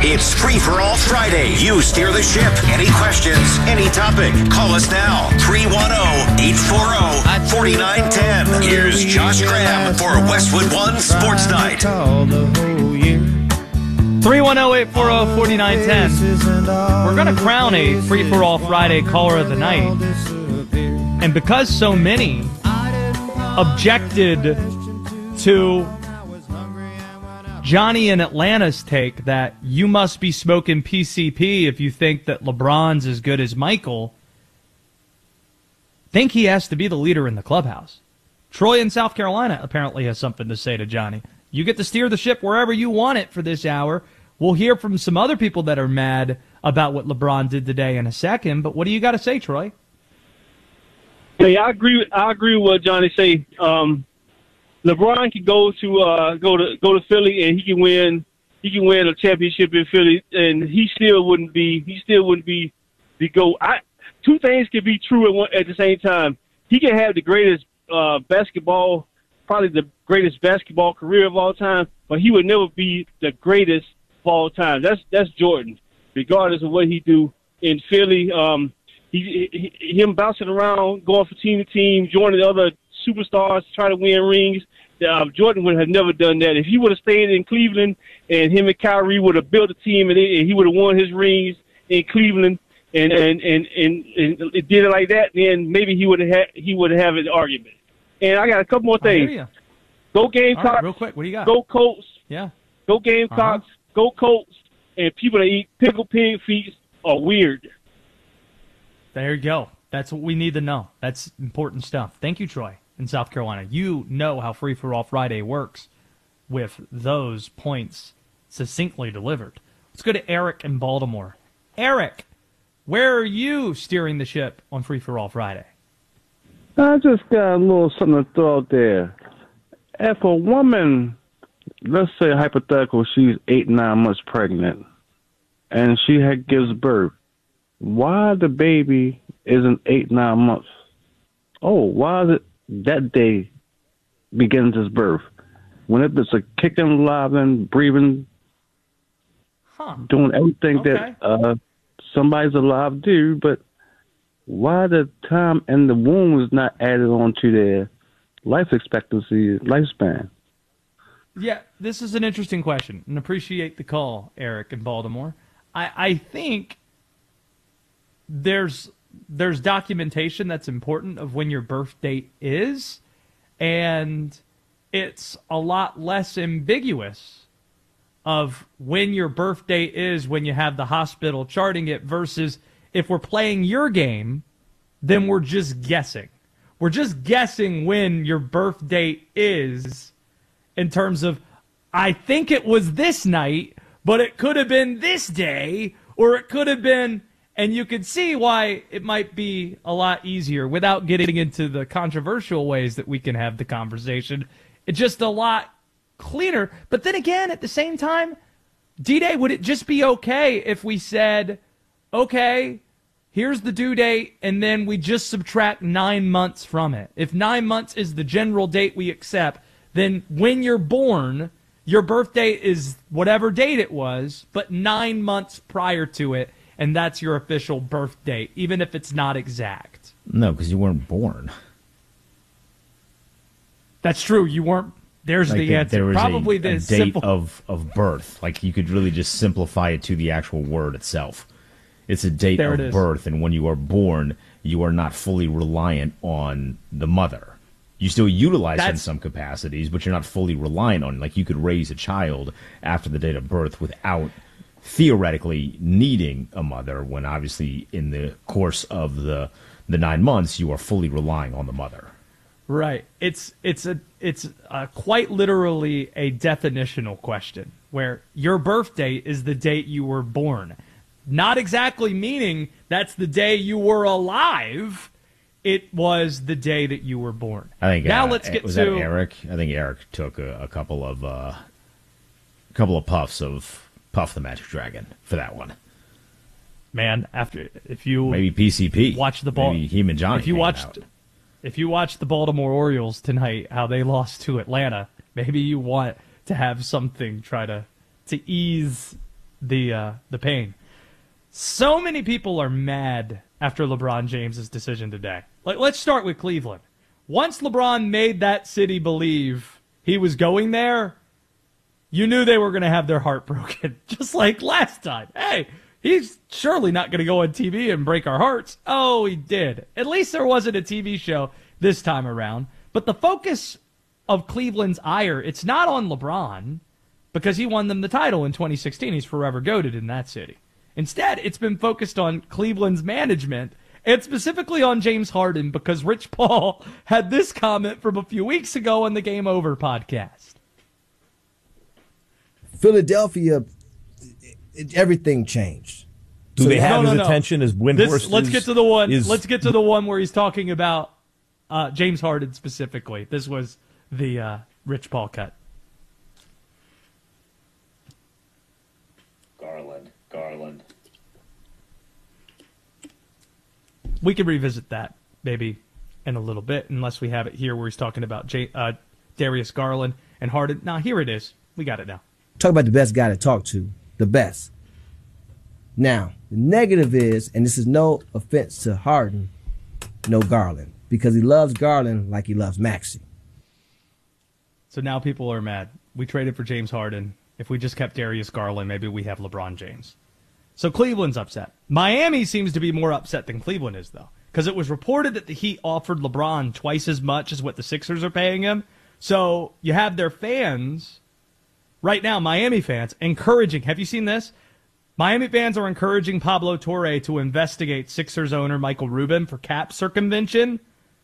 It's Free for All Friday. You steer the ship. Any questions, any topic, call us now. 310-840-4910. Here's Josh Graham for Westwood One Sports Night. 310-840-4910. We're going to crown a Free for All Friday Caller of the Night. And because so many objected to Johnny in Atlanta's take that you must be smoking PCP if you think that LeBron's as good as Michael, think he has to be the leader in the clubhouse. Troy in South Carolina apparently has something to say to Johnny. You get to steer the ship wherever you want it for this hour. We'll hear from some other people that are mad about what LeBron did today in a second, but what do you got to say, Troy? Hey, I agree with what Johnny say. LeBron can go to Philly and he can win a championship in Philly, and he still wouldn't be the GOAT. Two things can be true at the same time. He can have the greatest basketball, probably the greatest basketball career of all time, but he would never be the greatest of all time. That's Jordan, regardless of what he do in Philly. Him bouncing around, going from team to team, joining the other superstars to try to win rings. Jordan would have never done that. If he would have stayed in Cleveland and him and Kyrie would have built a team and he would have won his rings in Cleveland and it did it like that, then maybe he would have an argument. And I got a couple more things. Go Gamecocks. Right, real quick, what do you got? Go Colts. Yeah. Go Gamecocks. Go Colts. And people that eat pickled pig feet are weird. There you go. That's what we need to know. That's important stuff. Thank you, Troy, in South Carolina. You know how Free for All Friday works with those points succinctly delivered. Let's go to Eric in Baltimore. Eric, where are you steering the ship on Free for All Friday? I just got a little something to throw out there. If a woman, let's say hypothetical, she's 8-9 months pregnant, and she gives birth, why the baby isn't 8-9 months? Oh, why is it that day begins his birth? When it's a kicking, alive, and breathing, doing everything that somebody's alive to do, but why the time in the womb is not added on to their life expectancy, lifespan? Yeah, this is an interesting question, and appreciate the call, Eric in Baltimore. I think there's documentation that's important of when your birth date is, and it's a lot less ambiguous of when your birth date is when you have the hospital charting it versus if we're playing your game, then we're just guessing. We're just guessing when your birth date is in terms of, I think it was this night, but it could have been this day, or it could have been... And you can see why it might be a lot easier without getting into the controversial ways that we can have the conversation. It's just a lot cleaner. But then again, at the same time, D-Day, would it just be okay if we said, okay, here's the due date, and then we just subtract 9 months from it? If 9 months is the general date we accept, then when you're born, your birth date is whatever date it was, but 9 months prior to it, and that's your official birth date, even if it's not exact. No, because you weren't born. That's true. You weren't. There's the answer. There was probably a the date simple of birth. Like, you could really just simplify it to the actual word itself. It's a date of birth, and when you are born, you are not fully reliant on the mother. You still utilize it in some capacities, but you're not fully reliant on it. Like, you could raise a child after the date of birth without theoretically needing a mother, when obviously in the course of the 9 months you are fully relying on the mother. Right. It's quite literally a definitional question where your birth date is the date you were born. Not exactly meaning that's the day you were alive. It was the day that you were born. I think now let's get was to that Eric. I think Eric took a couple of puffs of Puff the Magic Dragon for that one. Man, if you maybe PCP watch the ball, maybe him and Johnny. If you watched the Baltimore Orioles tonight, how they lost to Atlanta, maybe you want to have something try to ease the pain. So many people are mad after LeBron James' decision today. Let's start with Cleveland. Once LeBron made that city believe he was going there, you knew they were going to have their heart broken, just like last time. Hey, he's surely not going to go on TV and break our hearts. Oh, he did. At least there wasn't a TV show this time around. But the focus of Cleveland's ire, it's not on LeBron because he won them the title in 2016. He's forever goated in that city. Instead, it's been focused on Cleveland's management and specifically on James Harden because Rich Paul had this comment from a few weeks ago on the Game Over podcast. Philadelphia, everything changed. Do they have his attention as Windhorst? Let's get to the one. Let's get to the one where he's talking about James Harden specifically. This was the Rich Paul cut. Garland. We can revisit that maybe in a little bit, unless we have it here where he's talking about Darius Garland and Harden. Now, here it is. We got it now. Talk about the best guy to talk to. The best. Now, the negative is, and this is no offense to Harden, no Garland. Because he loves Garland like he loves Maxey. So now people are mad. We traded for James Harden. If we just kept Darius Garland, maybe we have LeBron James. So Cleveland's upset. Miami seems to be more upset than Cleveland is, though. Because it was reported that the Heat offered LeBron twice as much as what the Sixers are paying him. So you have their fans, right now, Miami fans, encouraging. Have you seen this? Miami fans are encouraging Pablo Torre to investigate Sixers owner Michael Rubin for cap circumvention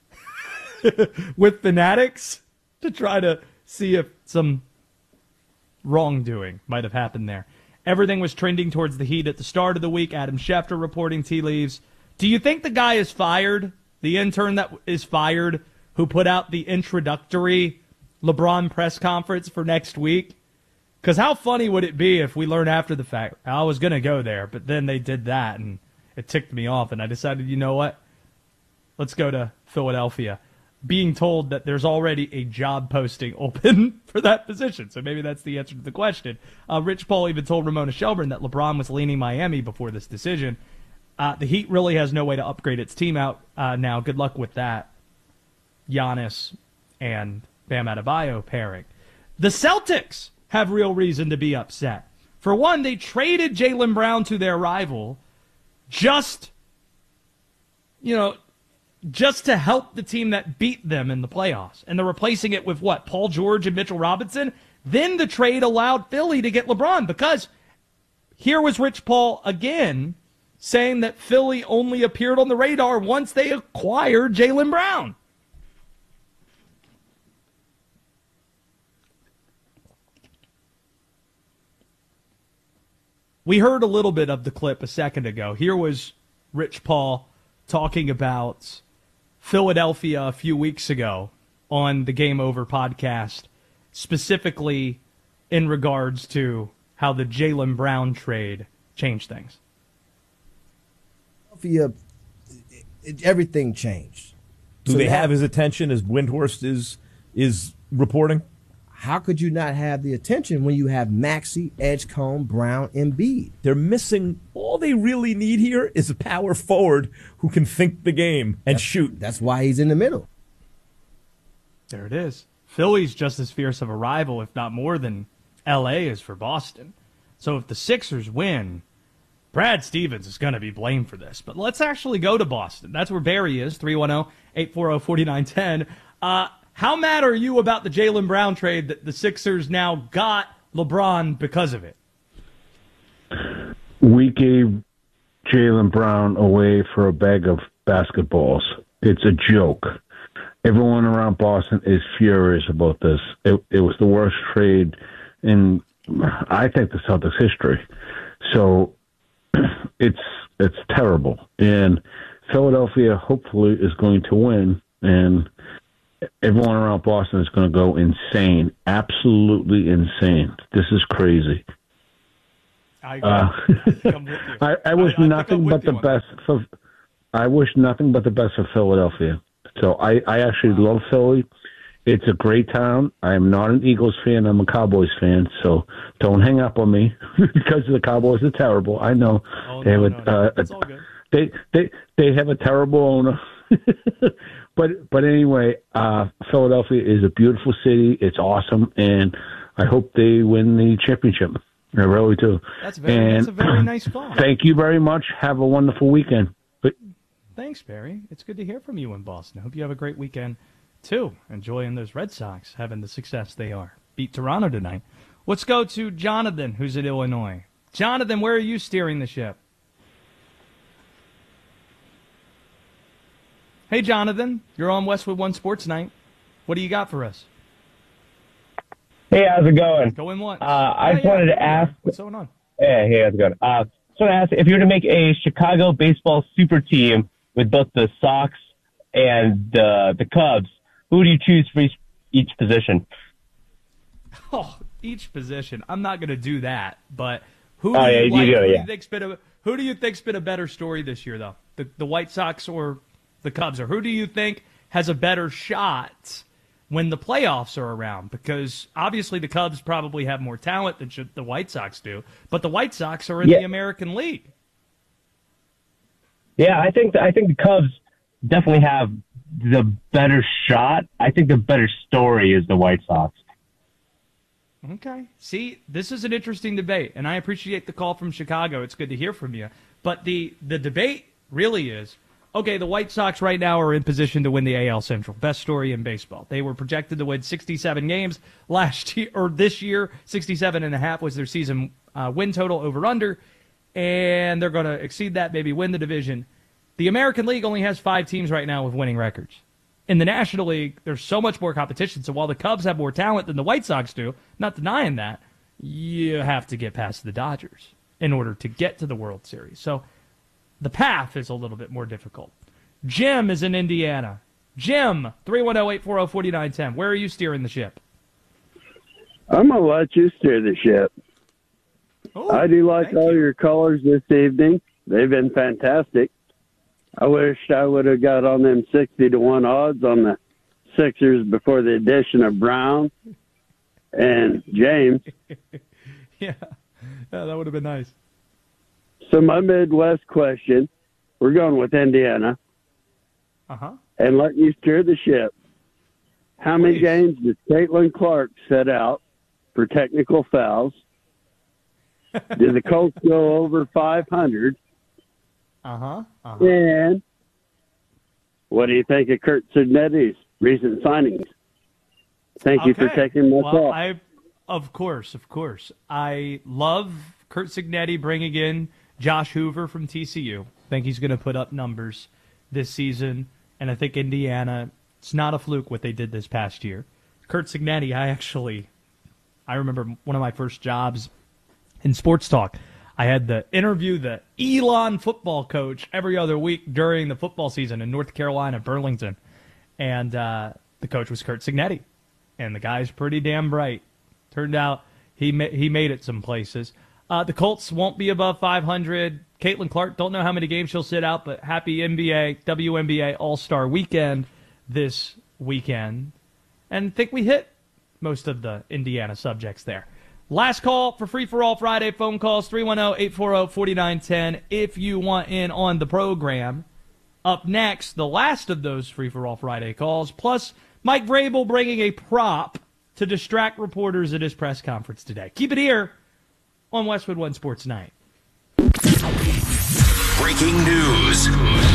with fanatics to try to see if some wrongdoing might have happened there. Everything was trending towards the Heat at the start of the week. Adam Schefter reporting tea leaves. Do you think the guy is fired? The intern that is fired who put out the introductory LeBron press conference for next week? Because how funny would it be if we learn after the fact, I was going to go there, but then they did that and it ticked me off and I decided, you know what? Let's go to Philadelphia. Being told that there's already a job posting open for that position. So maybe that's the answer to the question. Rich Paul even told Ramona Shelburne that LeBron was leaning Miami before this decision. The Heat really has no way to upgrade its team out now. Good luck with that. Giannis and Bam Adebayo pairing. The Celtics have real reason to be upset. For one, they traded Jaylen Brown to their rival just to help the team that beat them in the playoffs. And they're replacing it with what? Paul George and Mitchell Robinson? Then the trade allowed Philly to get LeBron because here was Rich Paul again saying that Philly only appeared on the radar once they acquired Jaylen Brown. We heard a little bit of the clip a second ago. Here was Rich Paul talking about Philadelphia a few weeks ago on the Game Over podcast, specifically in regards to how the Jaylen Brown trade changed things. Philadelphia, everything changed. Do they have his attention as Windhorst is reporting? How could you not have the attention when you have Maxey, Edgecombe, Brown, Embiid? They're missing. All they really need here is a power forward who can think the game and shoot. That's why he's in the middle. There it is. Philly's just as fierce of a rival, if not more, than L.A. is for Boston. So if the Sixers win, Brad Stevens is going to be blamed for this. But let's actually go to Boston. That's where Barry is, 310-840-4910. How mad are you about the Jaylen Brown trade that the Sixers now got LeBron because of it? We gave Jaylen Brown away for a bag of basketballs. It's a joke. Everyone around Boston is furious about this. It was the worst trade in, I think, the Celtics history. So it's terrible. And Philadelphia hopefully is going to win, and everyone around Boston is going to go insane, absolutely insane. This is crazy. I wish nothing but the best for. I wish nothing but the best for Philadelphia. So I actually love Philly, It's a great town. I am not an Eagles fan. I'm a Cowboys fan. So don't hang up on me because the Cowboys are terrible. I know. It's all good. They have a terrible owner. But anyway, Philadelphia is a beautiful city. It's awesome, and I hope they win the championship. I really do. That's a very nice call. Thank you very much. Have a wonderful weekend. Thanks, Barry. It's good to hear from you in Boston. I hope you have a great weekend, too. Enjoying those Red Sox having the success they are. Beat Toronto tonight. Let's go to Jonathan, who's in Illinois. Jonathan, where are you steering the ship? Hey, Jonathan. You're on Westwood One Sports Night. What do you got for us? Hey, how's it going? Going once. I just wanted to ask. What's going on? Hey, how's it going? Just want to ask, if you were to make a Chicago baseball super team with both the Sox and the Cubs, who do you choose for each position? Oh, each position. I'm not going to do that, but who do you think's been a better story this year, though? The White Sox or the Cubs? Or who do you think has a better shot when the playoffs are around? Because obviously the Cubs probably have more talent than the White Sox do, but the White Sox are in the American League. Yeah, I think the Cubs definitely have the better shot. I think the better story is the White Sox. Okay. See, this is an interesting debate, and I appreciate the call from Chicago. It's good to hear from you. But the debate really is, okay, the White Sox right now are in position to win the AL Central. Best story in baseball. They were projected to win 67 games last year, or this year. 67.5 was their season win total over-under, and they're going to exceed that, maybe win the division. The American League only has 5 teams right now with winning records. In the National League, there's so much more competition, so while the Cubs have more talent than the White Sox do, not denying that, you have to get past the Dodgers in order to get to the World Series. So the path is a little bit more difficult. Jim is in Indiana. Jim, 310-840-4910. Where are you steering the ship? I'm going to let you steer the ship. Oh, I do like all your callers this evening. They've been fantastic. I wished I would have got on them 60-1 odds on the Sixers before the addition of Brown and James. Yeah, that would have been nice. So my Midwest question, we're going with Indiana. Uh-huh. And letting you steer the ship. How many games did Caitlin Clark set out for technical fouls? Did the Colts go over 500? Uh-huh. And what do you think of Curt Cignetti's recent signings? Thank you for taking my call. Of course. I love Curt Cignetti bringing in Josh Hoover from TCU. I think he's going to put up numbers this season. And I think Indiana, it's not a fluke what they did this past year. Curt Cignetti, I remember one of my first jobs in sports talk. I had to interview the Elon football coach every other week during the football season in North Carolina, Burlington. And the coach was Curt Cignetti. And the guy's pretty damn bright. Turned out he made it some places. The Colts won't be above 500. Caitlin Clark, don't know how many games she'll sit out, but happy WNBA All-Star Weekend this weekend. And I think we hit most of the Indiana subjects there. Last call for Free For All Friday phone calls, 310-840-4910 if you want in on the program. Up next, the last of those Free For All Friday calls, plus Mike Vrabel bringing a prop to distract reporters at his press conference today. Keep it here on Westwood One Sports Night. Breaking news.